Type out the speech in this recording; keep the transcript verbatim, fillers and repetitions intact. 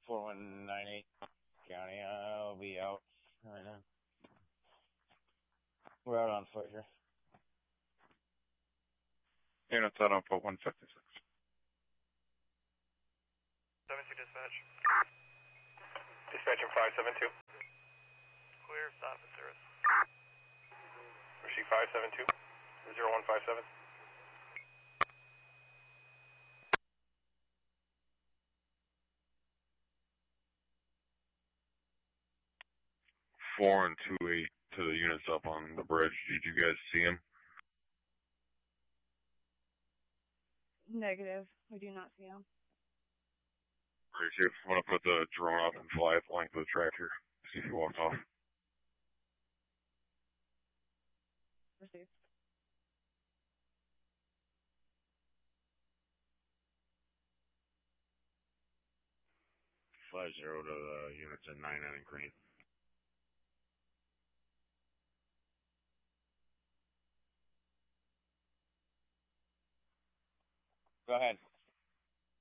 four one nine eight County. I'll be out right now. We're out on foot here. Units out on foot one fifty-six. seven two dispatch. Dispatching five seven two. Clear, stop and service. Receive five seven two. zero one five seven. Four and two eight to the units up on the bridge. Did you guys see him? Negative. We do not see him. Great, Chief. I'm going to put the drone up and fly at the length of the track here. See if he walks off. Received. Five zero to the units at nine nine and Green. Go ahead.